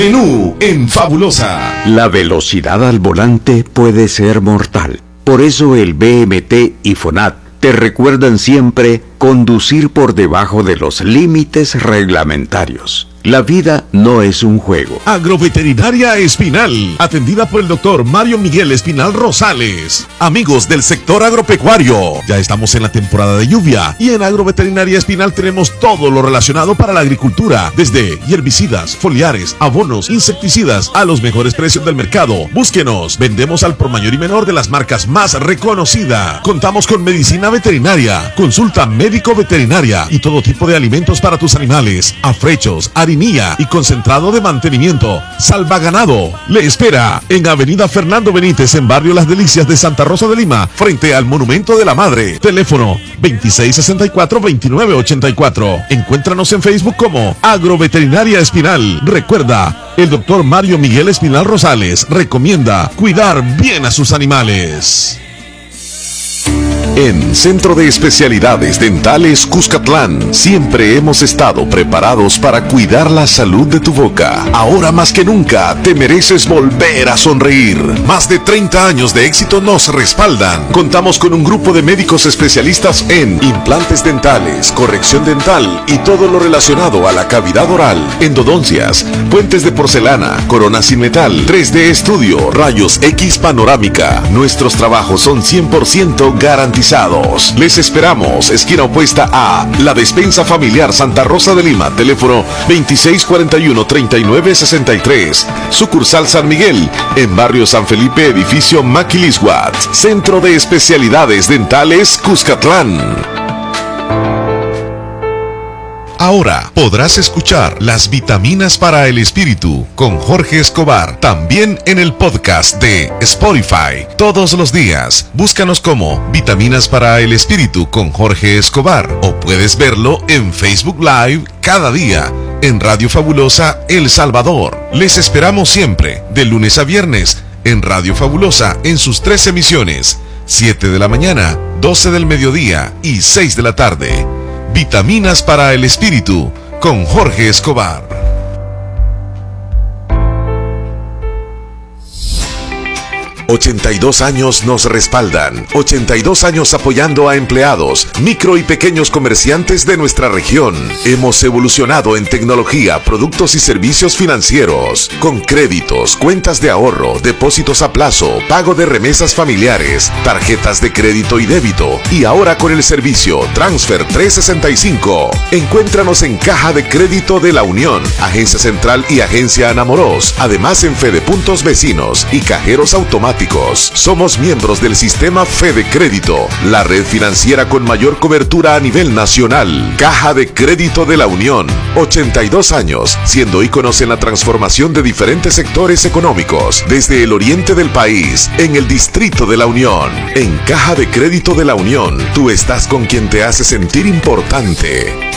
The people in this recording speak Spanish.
Menú en Fabulosa. La velocidad al volante puede ser mortal. Por eso el BMT y FONAT te recuerdan siempre conducir por debajo de los límites reglamentarios. La vida no es un juego. Agroveterinaria Espinal, atendida por el doctor Mario Miguel Espinal Rosales. Amigos del sector agropecuario, ya estamos en la temporada de lluvia y en Agroveterinaria Espinal tenemos todo lo relacionado para la agricultura, desde herbicidas, foliares, abonos, insecticidas, a los mejores precios del mercado. Búsquenos, vendemos al por mayor y menor de las marcas más reconocidas. Contamos con medicina veterinaria, consulta médico-veterinaria y todo tipo de alimentos para tus animales, afrechos, harinilla y concentrado de mantenimiento. Salvaganado le espera en Avenida Fernando Benítez, en Barrio Las Delicias de Santa Rosa de Lima, frente al Monumento de la Madre. Teléfono 2664-2984. Encuéntranos en Facebook como Agroveterinaria Espinal. Recuerda, el doctor Mario Miguel Espinal Rosales recomienda cuidar bien a sus animales. En Centro de Especialidades Dentales Cuscatlán, siempre hemos estado preparados para cuidar la salud de tu boca. Ahora más que nunca, te mereces volver a sonreír. Más de 30 años de éxito nos respaldan. Contamos con un grupo de médicos especialistas en implantes dentales, corrección dental y todo lo relacionado a la cavidad oral, endodoncias, puentes de porcelana, coronas sin metal, 3D estudio, rayos X panorámica. Nuestros trabajos son 100% garantizados. Les esperamos, esquina opuesta a La Despensa Familiar Santa Rosa de Lima, teléfono 2641-3963, sucursal San Miguel, en Barrio San Felipe, edificio Maquilisguat, Centro de Especialidades Dentales Cuscatlán. Ahora podrás escuchar Las Vitaminas para el Espíritu con Jorge Escobar, también en el podcast de Spotify. Todos los días, búscanos como Vitaminas para el Espíritu con Jorge Escobar, o puedes verlo en Facebook Live cada día en Radio Fabulosa El Salvador. Les esperamos siempre, de lunes a viernes, en Radio Fabulosa en sus 3 emisiones, 7 de la mañana, 12 del mediodía y 6 de la tarde. Vitaminas para el Espíritu con Jorge Escobar. 82 años nos respaldan. 82 años apoyando a empleados, micro y pequeños comerciantes de nuestra región. Hemos evolucionado en tecnología, productos y servicios financieros, con créditos, cuentas de ahorro, depósitos a plazo, pago de remesas familiares, tarjetas de crédito y débito, y ahora con el servicio Transfer 365. Encuéntranos en Caja de Crédito de la Unión, Agencia Central y Agencia Anamoros, además en Fede Puntos Vecinos y cajeros automáticos. Somos miembros del sistema Fede Crédito, la red financiera con mayor cobertura a nivel nacional. Caja de Crédito de la Unión, 82 años, siendo íconos en la transformación de diferentes sectores económicos, desde el oriente del país, en el Distrito de la Unión. En Caja de Crédito de la Unión, tú estás con quien te hace sentir importante.